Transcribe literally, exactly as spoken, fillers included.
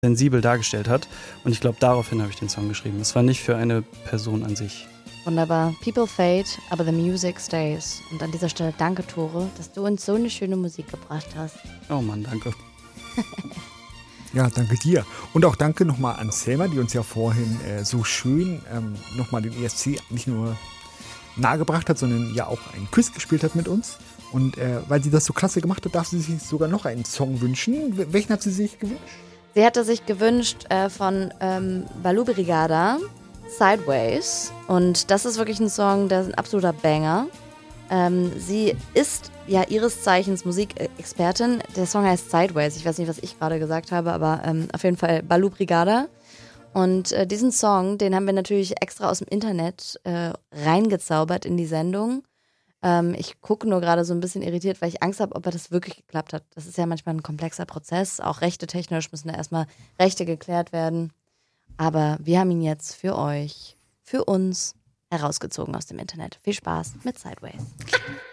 sensibel dargestellt hat. Und ich glaube, daraufhin habe ich den Song geschrieben. Es war nicht für eine Person an sich. Wunderbar. People fade, aber the music stays. Und an dieser Stelle danke, Tore, dass du uns so eine schöne Musik gebracht hast. Oh Mann, danke. Ja, danke dir. Und auch danke nochmal an Selma, die uns ja vorhin äh, so schön ähm, nochmal den E S C nicht nur nahegebracht hat, sondern ja auch einen Quiz gespielt hat mit uns. Und äh, weil sie das so klasse gemacht hat, darf sie sich sogar noch einen Song wünschen. W- welchen hat sie sich gewünscht? Sie hatte sich gewünscht äh, von ähm, Balou Brigada, Sideways. Und das ist wirklich ein Song, der ist ein absoluter Banger. Ähm, sie ist ja ihres Zeichens Musikexpertin. Der Song heißt Sideways. Ich weiß nicht, was ich gerade gesagt habe, aber ähm, auf jeden Fall Balou Brigada. Und äh, diesen Song, den haben wir natürlich extra aus dem Internet äh, reingezaubert in die Sendung. Ähm, ich gucke nur gerade so ein bisschen irritiert, weil ich Angst habe, ob das wirklich geklappt hat. Das ist ja manchmal ein komplexer Prozess. Auch rechte technisch müssen da erstmal Rechte geklärt werden. Aber wir haben ihn jetzt für euch, für uns herausgezogen aus dem Internet. Viel Spaß mit Sideways.